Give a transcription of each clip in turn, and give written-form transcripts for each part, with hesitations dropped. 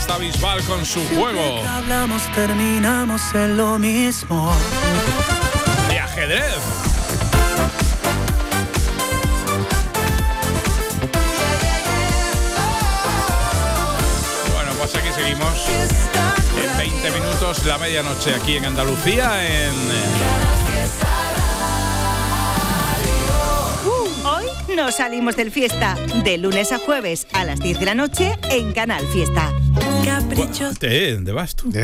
está Bisbal con su juego. Hablamos, terminamos en lo mismo. De ajedrez. Bueno, pues aquí seguimos. En 20 minutos, la medianoche aquí en Andalucía, Hoy nos salimos del Fiesta, de lunes a jueves a las 10 de la noche en Canal Fiesta. Caprichos. ¿Dónde vas tú?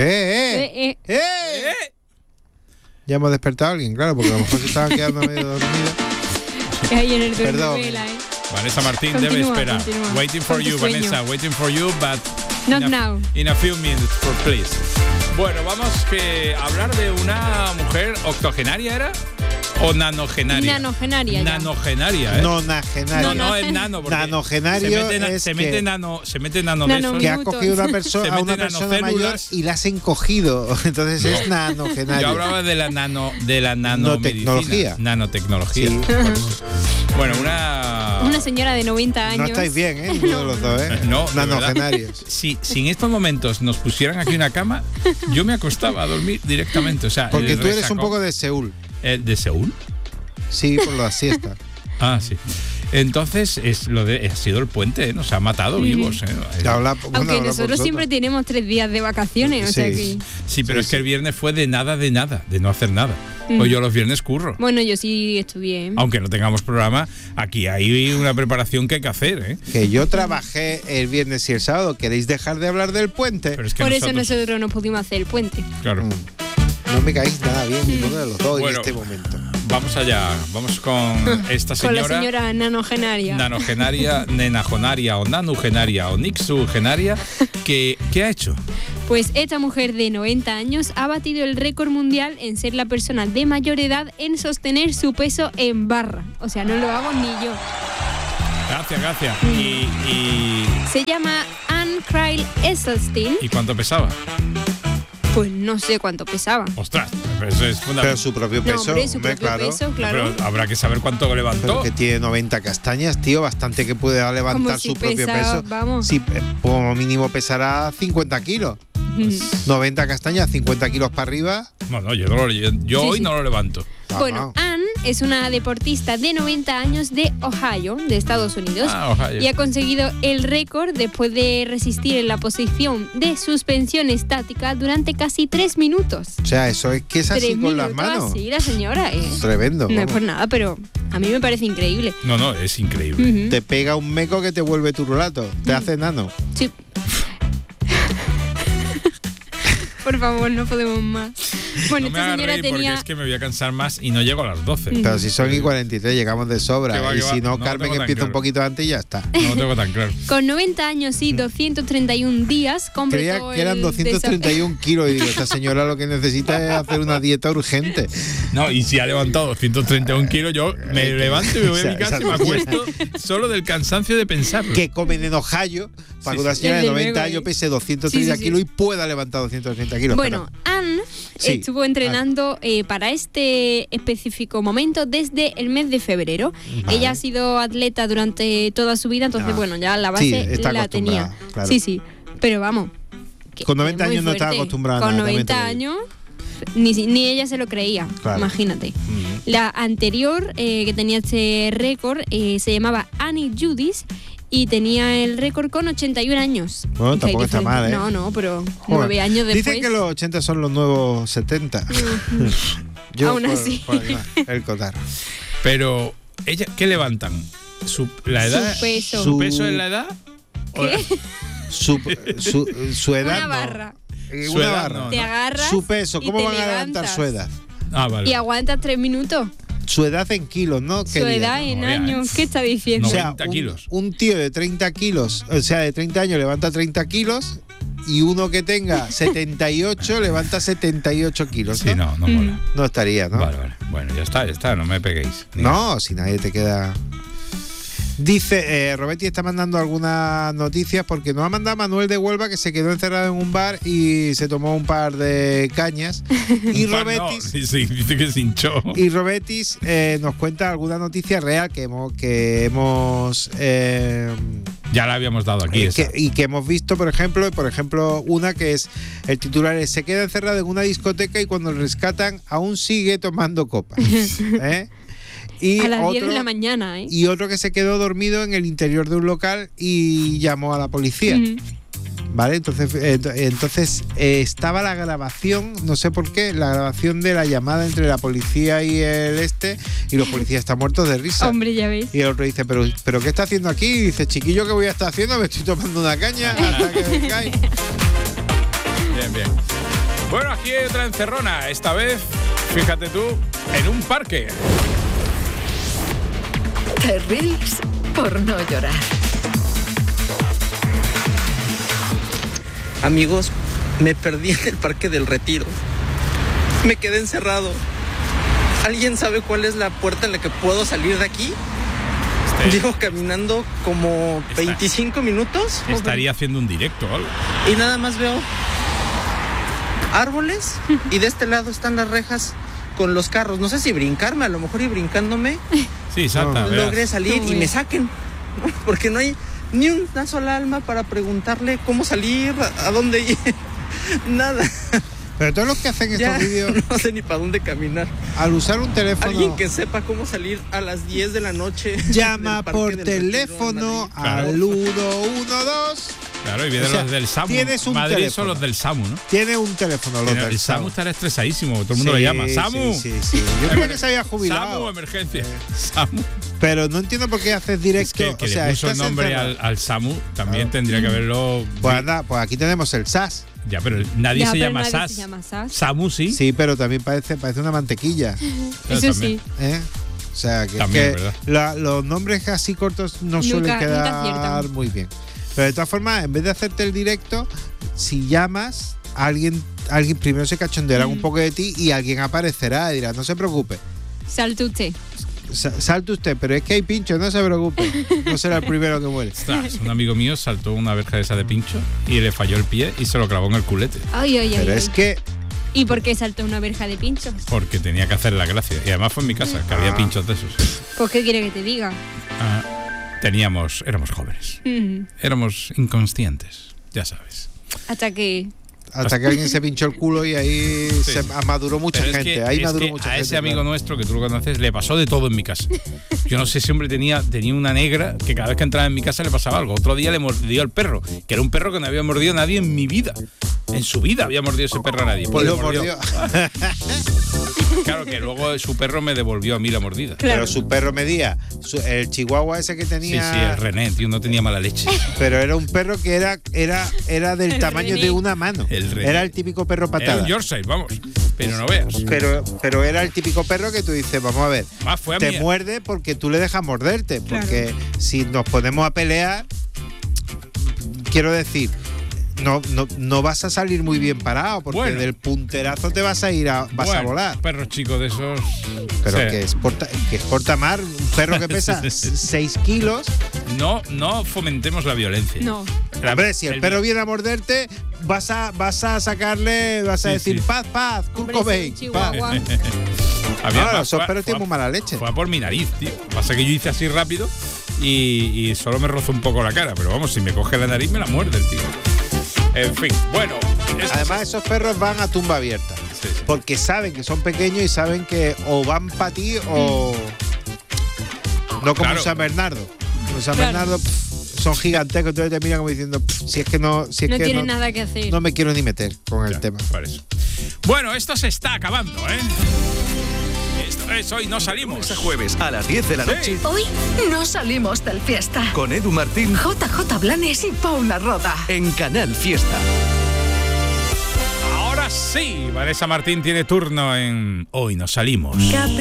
Ya hemos despertado a alguien, claro, porque a lo mejor se estaban quedando medio dormidos. Ahí en el Perdón. Vanessa Martín Continúa, debe esperar. continúa. Waiting for Con tu you, sueño. Vanessa. Waiting for you, but Not now. in a few minutes, please. Bueno, vamos a hablar de una mujer octogenaria, ¿era? ¿O nanogenaria? Nanogenaria. ya. Nanogenaria, ¿eh? Nonagenario. No es nano, porque Nanogenario se es mete que- nano de Nano- esos. Que ha minutos. cogido Se a una meten persona mayor nanocélulas. y la has encogido. Entonces es Yo nanogenario. hablaba de la nanomedicina. Nanotecnología. Nanotecnología. Sí. Bueno, Una señora de 90 años. No estáis bien, ¿eh? Ninguno de los dos, ¿eh? No, de Nanogenarios. Si en estos momentos nos pusieran aquí una cama, yo me acostaba a dormir directamente. O sea, Porque el tú eres un resacón- poco de Seúl. ¿De Seúl? Sí, por la siesta. Ah, sí. Entonces, ha sido el puente, ¿eh? Nos ha matado vivos. Habla- bueno, Aunque habla por nosotros siempre vosotros. tenemos 3 días de vacaciones, o sea que... Sí, pero Sí, es que el viernes fue de nada, de no hacer nada. Pues yo los viernes curro. Bueno, yo sí estudié. Aunque no tengamos programa, aquí hay una preparación que hay que hacer, ¿eh? Que yo trabajé el viernes y el sábado. ¿Queréis dejar de hablar del puente? Pero es que Por eso nosotros, nosotros no pudimos hacer el puente. claro. No me caéis nada bien ninguno de los dos Bueno. en este momento. Vamos allá, vamos con esta Con la señora. señora nanogenaria. Nanogenaria, nenajonaria o nanugenaria o nixugenaria, ¿qué ha hecho? Pues esta mujer de 90 años ha batido el récord mundial en ser la persona de mayor edad en sostener su peso en barra. O sea, no lo hago ni yo. Gracias. ¿Y Se llama Anne Crile Esselstyn. cuánto pesaba? Pues no sé cuánto pesaba. Ostras, pero eso es Pero fundamental. su propio No, peso, hombre, su hombre, propio claro. peso, claro. Pero habrá que saber cuánto levantó. Pero que tiene 90 castañas, tío, bastante que pueda levantar Como si su propio pesara, peso. vamos. Sí, como mínimo pesará 50 kilos. 90 castañas, 50 kilos para arriba. No, yo hoy sí. no lo levanto. Bueno, Anne es una deportista de 90 años de Ohio, de Estados Unidos, Ohio. y ha conseguido el récord después de resistir en la posición de suspensión estática durante casi 3 minutos. O sea, eso es que es así 3 con minutos las manos. así, la señora, ¿eh? Tremendo. No es vamos. por nada, pero a mí me parece increíble. No, es increíble. Ujú. Te pega un meco que te vuelve tu rulato. Te hace nano. Sí. Por favor, no podemos más. Bueno, No me esta hagas señora reír porque tenía... es que me voy a cansar más y no llego a las 12. Pero si son y 43, llegamos de sobra. Que va, y que va. si no, No Carmen tengo tan empieza un claro. poquito antes y ya está. No lo tengo tan claro. Con 90 años y 231 días Creía completó que eran el 231 kilos y digo, esta señora lo que necesita es hacer una dieta urgente. No, y si ha levantado 231 kilos, yo me levanto y me voy a mi Esa- casa y esa me acuesto solo del cansancio de pensarlo. Que comen en Ohio para que una sí. señora de Desde 90 luego, años ¿eh? pese 230 Sí, sí, sí. kilos y pueda levantar 230 kilos. Bueno, Anne Sí. estuvo entrenando para este específico momento desde el mes de febrero. Vale. Ella ha sido atleta durante toda su vida, entonces, Ah. bueno, ya la Sí, base está la tenía. acostumbrada, claro. Sí, pero vamos. que Con 90 es muy años no estaba fuerte. acostumbrada a Con nada, también te 90 lo digo. años, ni ella se lo creía, Claro. imagínate. La anterior que tenía este récord se llamaba Annie Judis y tenía el récord con 81 años. Bueno, Que hay tampoco está mal, ¿eh? No, pero Joder. 9 años después. Dicen que los 80 son los nuevos 70. Aún así. por animar el cotarro. Pero, ella, ¿qué levantan? ¿La edad? Su peso. ¿Su peso es la edad? ¿Qué? Su edad. Una no. barra. Una Su edad barra. no, Te agarras. Su peso, y ¿cómo te van a levantar levantas. su edad? Ah, vale. Y aguantas 3 minutos. Su edad en kilos, ¿no? Su querida? edad en No, ya, años. ¿Qué está diciendo? O sea, 90 kilos. un tío de 30 kilos, o sea, de 30 años levanta 30 kilos y uno que tenga 78 levanta 78 kilos. Sí, no mola. No estaría, ¿no? Vale. Bueno, ya está, no me peguéis. No, si nadie te queda. Dice, Robetti está mandando algunas noticias porque nos ha mandado Manuel de Huelva que se quedó encerrado en un bar y se tomó un par de cañas. Y Un par no, Robetis, sí, dice que se hinchó. y Robetis nos cuenta alguna noticia real que hemos Ya la habíamos dado aquí. Y que hemos visto, por ejemplo, una que es el titular es: se queda encerrado en una discoteca y cuando lo rescatan aún sigue tomando copas. Y a las 10 de la mañana, Y otro que se quedó dormido en el interior de un local y llamó a la policía. ¿Vale? Entonces estaba la grabación, no sé por qué, la grabación de la llamada entre la policía y y los policías están muertos de risa. Hombre, ya ves. Y el otro dice, ¿pero qué está haciendo aquí? Y dice, chiquillo, ¿qué voy a estar haciendo? Me estoy tomando una caña hasta que vengáis. Bien. Bueno, aquí hay otra encerrona. Esta vez, fíjate tú, en un parque. Te ríes por no llorar. Amigos, me perdí en el Parque del Retiro. Me quedé encerrado. ¿Alguien sabe cuál es la puerta en la que puedo salir de aquí? Llevo caminando como 25 minutos. Estaría haciendo un directo o algo. Y nada más veo árboles y de este lado están las rejas con los carros. No sé si brincarme, a lo mejor y brincándome. Sí, salta. Logré salir y me saquen. Porque no hay ni una sola alma para preguntarle cómo salir, a dónde ir. Nada. Pero todos los que hacen estos vídeos, no sé ni para dónde caminar. Al usar un teléfono, alguien que sepa cómo salir a las 10 de la noche. Llama por teléfono al 112. Claro, y vienen los del SAMU. Tienes un Madrid teléfono. son los del SAMU, ¿no? Tiene un teléfono los del el SAMU. SAMU estará estresadísimo, todo el mundo lo llama. ¡SAMU! Sí. Yo creo que se había jubilado. SAMU, emergencia. SAMU. Pero no entiendo por qué haces directo. Es que le puso el nombre al SAMU, también tendría que haberlo. Pues anda, pues aquí tenemos el SAS. Ya, pero nadie se llama SAS. SAMU sí. Sí, pero también parece una mantequilla. Eso sí. O sea, que, también, los nombres así cortos no suelen quedar muy bien. Pero de todas formas, en vez de hacerte el directo, si llamas, alguien primero se cachondeará un poco de ti y alguien aparecerá y dirá, no se preocupe. Salte usted. Salte usted, pero es que hay pincho, no se preocupe. No será el primero que muere. Ostras, un amigo mío saltó una verja de esa de pincho y le falló el pie y se lo clavó en el culete. Pero es que... ¿Y por qué saltó una verja de pinchos? Porque tenía que hacer la gracia. Y además fue en mi casa, que había pinchos de esos. Pues ¿qué quiere que te diga? Éramos jóvenes. Éramos inconscientes, ya sabes. Hasta que alguien se pinchó el culo y ahí se maduró mucha gente. A ese amigo nuestro que tú lo conoces le pasó de todo en mi casa. Yo no sé, ese hombre tenía una negra que cada vez que entraba en mi casa le pasaba algo. Otro día le mordió el perro, que era un perro que no había mordido a nadie en mi vida. En su vida había mordido ese perro a nadie. Pues lo mordió. Claro que luego su perro me devolvió a mí la mordida. Claro. Pero su perro medía. El chihuahua ese que tenía. Sí, el René, tío, no tenía mala leche. Pero era un perro que era del tamaño de una mano. Era el típico perro patada. Era un Yorkshire, vamos. Pero no veas. Pero era el típico perro que tú dices, vamos a ver. Te muerde porque tú le dejas morderte. Porque si nos ponemos a pelear, quiero decir, no vas a salir muy bien parado, porque del punterazo te vas a ir a volar. Perros chicos de esos. Pero que es portamar, un perro que pesa 6 kilos. No fomentemos la violencia. No. Hombre, si el perro viene a morderte, vas a sacarle, vas a decir paz, Kurt Cobain. Esos perros tienen muy mala leche. Fue a por mi nariz, tío. Pasa que yo hice así rápido y solo me rozó un poco la cara. Pero vamos, si me coge la nariz me la muerde el tío. En fin, bueno. Además, esos perros van a tumba abierta. Sí. Porque saben que son pequeños y saben que o van para ti o. No como un San Bernardo. Los San Bernardo son gigantescos, entonces te miran como diciendo, si es que no tienen nada que hacer. No me quiero ni meter con el tema. Por eso. Bueno, esto se está acabando, ¿eh? Esto es Hoy No Salimos. Este jueves a las 10 de la noche. Hoy no salimos del Fiesta. Con Edu Martín, JJ Blanes y Paula Roda. En Canal Fiesta. Ahora sí, Vanessa Martín tiene turno en Hoy No Salimos.